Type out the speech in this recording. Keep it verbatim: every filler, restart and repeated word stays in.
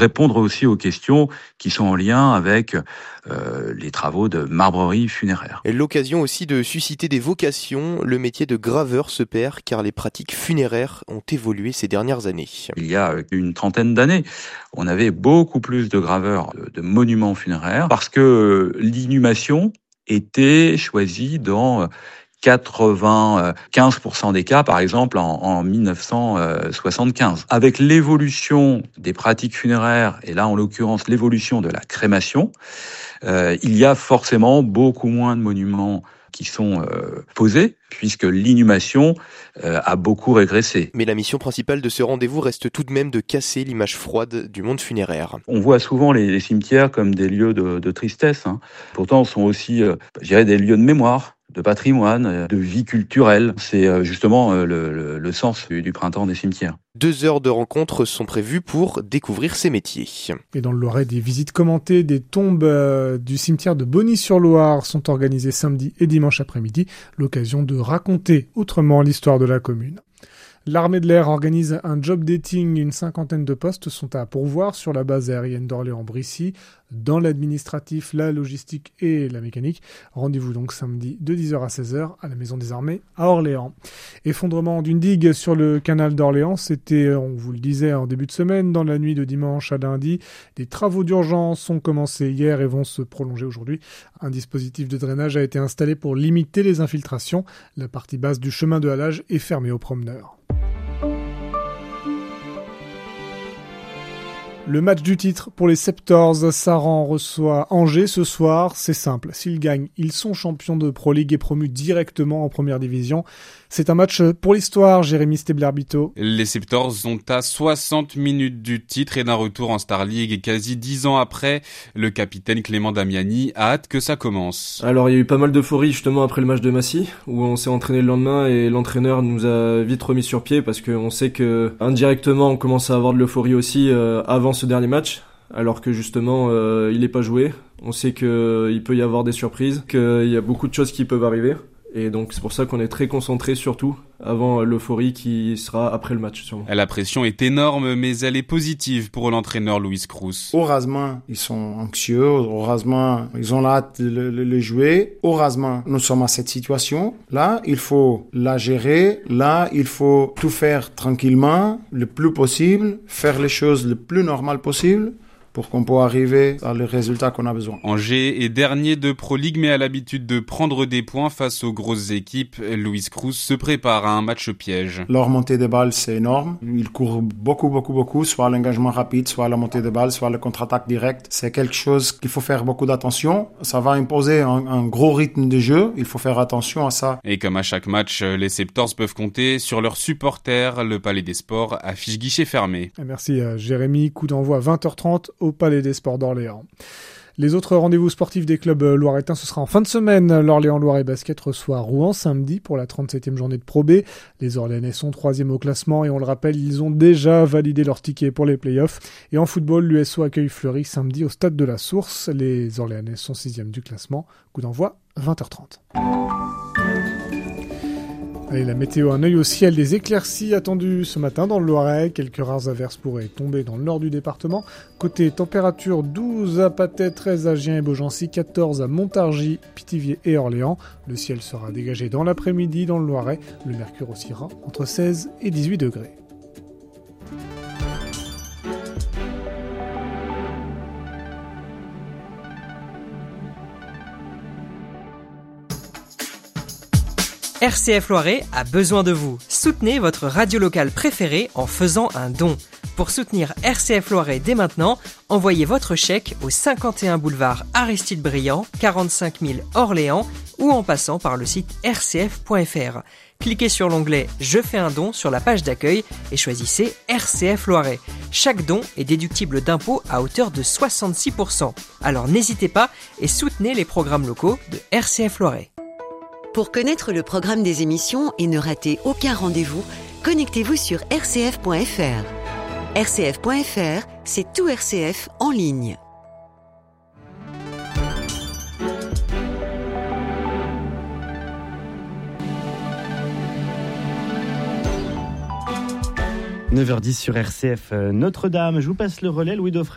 Répondre aussi aux questions qui sont en lien avec euh, les travaux de marbrerie funéraire. Et l'occasion aussi de susciter des vocations. Le métier de graveur se perd car les pratiques funéraires ont évolué ces dernières années. Il y a une trentaine d'années, on avait beaucoup plus de graveurs de, de monuments funéraires parce que l'inhumation était choisie dans quatre-vingt-quinze pour cent des cas, par exemple, en, en dix-neuf cent soixante-quinze. Avec l'évolution des pratiques funéraires, et là, en l'occurrence, l'évolution de la crémation, euh, il y a forcément beaucoup moins de monuments qui sont euh, posés, puisque l'inhumation euh, a beaucoup régressé. Mais la mission principale de ce rendez-vous reste tout de même de casser l'image froide du monde funéraire. On voit souvent les, les cimetières comme des lieux de, de tristesse. Hein. Pourtant, ce sont aussi, euh, je dirais, des lieux de mémoire, de patrimoine, de vie culturelle. C'est justement le, le, le sens du printemps des cimetières. Deux heures de rencontres sont prévues pour découvrir ces métiers. Et dans le Loiret, des visites commentées des tombes euh, du cimetière de Bonny-sur-Loire sont organisées samedi et dimanche après-midi. L'occasion de raconter autrement l'histoire de la commune. L'armée de l'air organise un job dating. Une cinquantaine de postes sont à pourvoir sur la base aérienne d'Orléans-Brissy, dans l'administratif, la logistique et la mécanique. Rendez-vous donc samedi de dix heures à seize heures à la Maison des Armées à Orléans. Effondrement d'une digue sur le canal d'Orléans, c'était, on vous le disait en début de semaine, dans la nuit de dimanche à lundi. Des travaux d'urgence ont commencé hier et vont se prolonger aujourd'hui. Un dispositif de drainage a été installé pour limiter les infiltrations. La partie basse du chemin de halage est fermée aux promeneurs. Le match du titre pour les Septors, Saran reçoit Angers ce soir. C'est simple, s'ils gagnent, ils sont champions de Pro League et promus directement en première division. C'est un match pour l'histoire, Jérémy Stebler-Bito. Les Septors sont à soixante minutes du titre et d'un retour en Star League. Et quasi dix ans après, le capitaine Clément Damiani a hâte que ça commence. Alors il y a eu pas mal d'euphorie justement après le match de Massy, où on s'est entraîné le lendemain et l'entraîneur nous a vite remis sur pied parce qu'on sait que indirectement on commence à avoir de l'euphorie aussi euh, avant ce dernier match, alors que justement euh, il n'est pas joué. On sait qu'il euh, peut y avoir des surprises, qu'il y a beaucoup de choses qui peuvent arriver. Et donc c'est pour ça qu'on est très concentré surtout avant l'euphorie qui sera après le match sûrement. La pression est énorme mais elle est positive pour l'entraîneur Luis Cruz. Heureusement, ils sont anxieux, heureusement, ils ont hâte de le, le, le jouer. Heureusement, nous sommes à cette situation. Là, il faut la gérer. Là, il faut tout faire tranquillement, le plus possible, faire les choses le plus normal possible, pour qu'on puisse arriver à le résultat qu'on a besoin. Angers est dernier de Pro League mais a l'habitude de prendre des points face aux grosses équipes. Luis Cruz se prépare à un match piège. Leur montée de balle, c'est énorme. Ils courent beaucoup, beaucoup, beaucoup, soit l'engagement rapide, soit la montée de balle, soit le contre-attaque direct. C'est quelque chose qu'il faut faire beaucoup d'attention. Ça va imposer un, un gros rythme de jeu. Il faut faire attention à ça. Et comme à chaque match, les Septors peuvent compter sur leurs supporters. Le Palais des Sports affiche guichet fermé. Merci à Jérémy. Coup d'envoi à vingt heures trente au Palais des Sports d'Orléans. Les autres rendez-vous sportifs des clubs loiretains, ce sera en fin de semaine. L'Orléans Loiret Basket reçoit Rouen samedi pour la trente-septième journée de Pro B. Les Orléanais sont troisième au classement et on le rappelle, ils ont déjà validé leur ticket pour les playoffs. Et en football, l'U S O accueille Fleury samedi au stade de la Source. Les Orléanais sont sixième du classement. Coup d'envoi, vingt heures trente. Allez, la météo, un œil au ciel, des éclaircies attendues ce matin dans le Loiret. Quelques rares averses pourraient tomber dans le nord du département. Côté température, douze à Patay, treize à Gien et Beaugency, quatorze à Montargis, Pithiviers et Orléans. Le ciel sera dégagé dans l'après-midi dans le Loiret. Le mercure oscillera entre seize et dix-huit degrés. R C F Loiret a besoin de vous. Soutenez votre radio locale préférée en faisant un don. Pour soutenir R C F Loiret dès maintenant, envoyez votre chèque au cinquante et un boulevard Aristide Briand, quarante-cinq mille Orléans ou en passant par le site r c f point f r. Cliquez sur l'onglet « Je fais un don » sur la page d'accueil et choisissez R C F Loiret. Chaque don est déductible d'impôt à hauteur de soixante-six pour cent. Alors n'hésitez pas et soutenez les programmes locaux de R C F Loiret. Pour connaître le programme des émissions et ne rater aucun rendez-vous, connectez-vous sur r c f point f r. r c f point f r, c'est tout R C F en ligne. neuf heures dix sur R C F Notre-Dame. Je vous passe le relais, Louis Dauphren.